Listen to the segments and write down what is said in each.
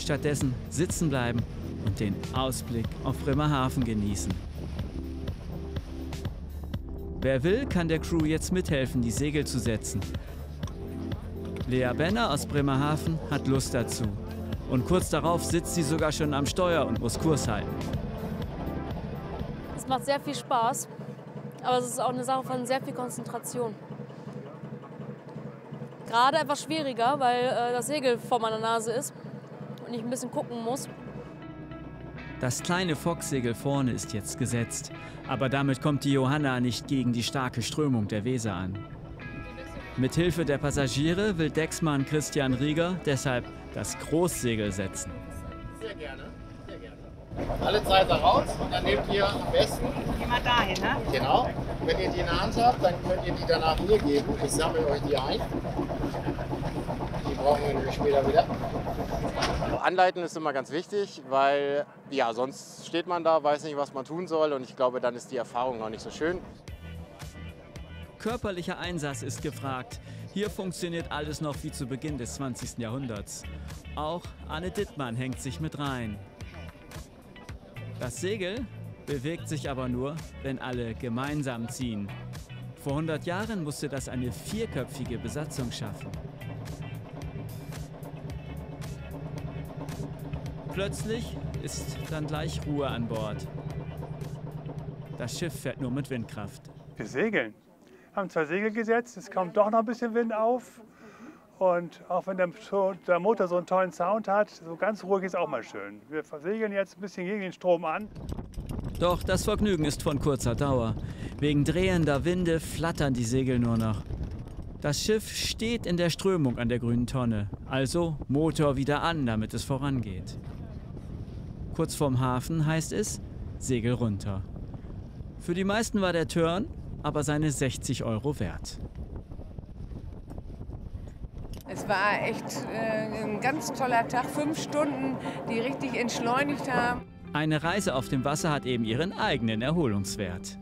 Stattdessen sitzen bleiben und den Ausblick auf Bremerhaven genießen. Wer will, kann der Crew jetzt mithelfen, die Segel zu setzen. Lea Benner aus Bremerhaven hat Lust dazu. Und kurz darauf sitzt sie sogar schon am Steuer und muss Kurs halten. Es macht sehr viel Spaß, aber es ist auch eine Sache von sehr viel Konzentration. Gerade etwas schwieriger, weil das Segel vor meiner Nase ist und ich ein bisschen gucken muss. Das kleine Focksegel vorne ist jetzt gesetzt, aber damit kommt die Johanna nicht gegen die starke Strömung der Weser an. Mithilfe der Passagiere will Decksmann Christian Rieger deshalb das Großsegel setzen. Sehr gerne, sehr gerne. Alle Zeit da raus und dann nehmt ihr am besten... Immer dahin, ne? Genau. Wenn ihr die in der Hand habt, dann könnt ihr die danach mir geben. Ich sammle euch die ein. Die brauchen wir nämlich später wieder. Anleiten ist immer ganz wichtig, weil ja, sonst steht man da, weiß nicht, was man tun soll und ich glaube, dann ist die Erfahrung noch nicht so schön. Körperlicher Einsatz ist gefragt. Hier funktioniert alles noch wie zu Beginn des 20. Jahrhunderts. Auch Anne Dittmann hängt sich mit rein. Das Segel bewegt sich aber nur, wenn alle gemeinsam ziehen. Vor 100 Jahren musste das eine vierköpfige Besatzung schaffen. Plötzlich ist dann gleich Ruhe an Bord. Das Schiff fährt nur mit Windkraft. Wir segeln. Wir haben 2 Segel gesetzt, es kommt doch noch ein bisschen Wind auf. Und auch wenn der Motor so einen tollen Sound hat, so ganz ruhig ist auch mal schön. Wir segeln jetzt ein bisschen gegen den Strom an. Doch das Vergnügen ist von kurzer Dauer. Wegen drehender Winde flattern die Segel nur noch. Das Schiff steht in der Strömung an der grünen Tonne. Also Motor wieder an, damit es vorangeht. Kurz vorm Hafen heißt es, Segel runter. Für die meisten war der Turn aber seine 60 € wert. Es war echt ein ganz toller Tag, 5 Stunden, die richtig entschleunigt haben. Eine Reise auf dem Wasser hat eben ihren eigenen Erholungswert.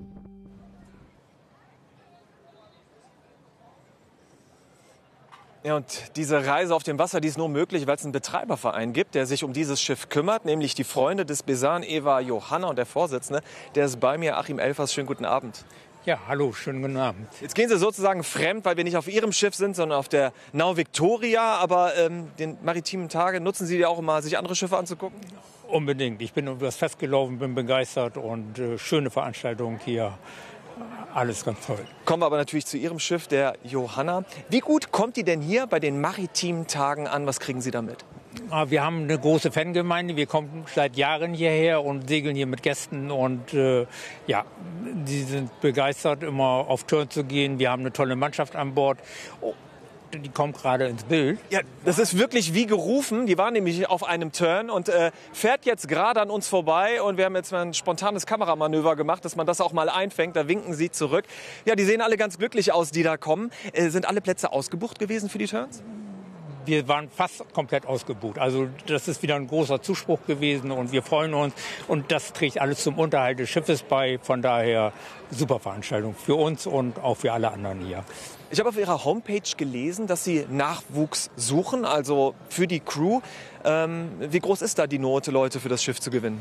Ja, und diese Reise auf dem Wasser, die ist nur möglich, weil es einen Betreiberverein gibt, der sich um dieses Schiff kümmert, nämlich die Freunde des Besan, Eva Johanna und der Vorsitzende, der ist bei mir, Achim Elfers. Schönen guten Abend. Ja, hallo, schönen guten Abend. Jetzt gehen Sie sozusagen fremd, weil wir nicht auf Ihrem Schiff sind, sondern auf der Nau Victoria. Aber den maritimen Tage, nutzen Sie die auch immer, sich andere Schiffe anzugucken? Unbedingt. Ich bin über das Fest gelaufen, bin begeistert und schöne Veranstaltung hier. Alles ganz toll. Kommen wir aber natürlich zu Ihrem Schiff, der Johanna. Wie gut kommt die denn hier bei den maritimen Tagen an? Was kriegen Sie damit? Wir haben eine große Fangemeinde. Wir kommen seit Jahren hierher und segeln hier mit Gästen. Und ja, die sind begeistert, immer auf Turn zu gehen. Wir haben eine tolle Mannschaft an Bord. Oh, die kommt gerade ins Bild. Ja, das ist wirklich wie gerufen. Die war nämlich auf einem Turn und fährt jetzt gerade an uns vorbei. Und wir haben jetzt mal ein spontanes Kameramanöver gemacht, dass man das auch mal einfängt. Da winken sie zurück. Ja, die sehen alle ganz glücklich aus, die da kommen. Sind alle Plätze ausgebucht gewesen für die Turns? Wir waren fast komplett ausgebucht. Also das ist wieder ein großer Zuspruch gewesen und wir freuen uns. Und das trägt alles zum Unterhalt des Schiffes bei. Von daher super Veranstaltung für uns und auch für alle anderen hier. Ich habe auf Ihrer Homepage gelesen, dass Sie Nachwuchs suchen, also für die Crew. Wie groß ist da die Not, Leute für das Schiff zu gewinnen?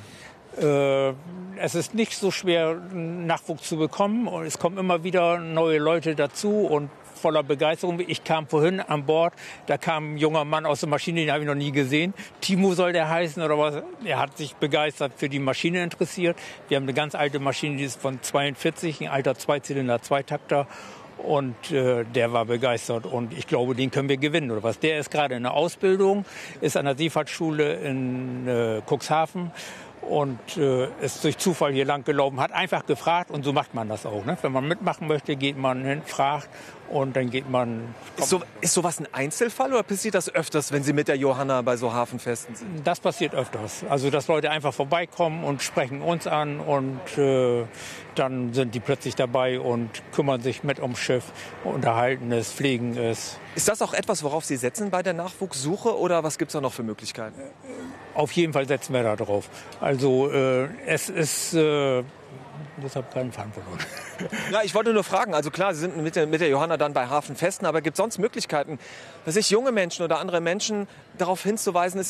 Es ist nicht so schwer, Nachwuchs zu bekommen. Und es kommen immer wieder neue Leute dazu und voller Begeisterung. Ich kam vorhin an Bord, da kam ein junger Mann aus der Maschine, den habe ich noch nie gesehen. Timo soll der heißen oder was. Er hat sich begeistert für die Maschine interessiert. Wir haben eine ganz alte Maschine, die ist von 42, ein alter Zweizylinder, Zweitakter. Und der war begeistert und ich glaube, den können wir gewinnen oder was. Der ist gerade in der Ausbildung, ist an der Seefahrtsschule in Cuxhaven und ist durch Zufall hier lang gelaufen, hat einfach gefragt und so macht man das auch. Ne? Wenn man mitmachen möchte, geht man hin, fragt und dann geht man... Ist sowas ein Einzelfall oder passiert das öfters, wenn Sie mit der Johanna bei so Hafenfesten sind? Das passiert öfters. Also dass Leute einfach vorbeikommen und sprechen uns an und dann sind die plötzlich dabei und kümmern sich mit ums Schiff, unterhalten es, pflegen es. Ist das auch etwas, worauf Sie setzen bei der Nachwuchssuche oder was gibt es da noch für Möglichkeiten? Auf jeden Fall setzen wir da drauf. Also es ist... Ich habe keinen Faden verloren. Ja, ich wollte nur fragen, also klar, Sie sind mit der Johanna dann bei Hafenfesten, aber gibt es sonst Möglichkeiten, dass sich junge Menschen oder andere Menschen darauf hinzuweisen,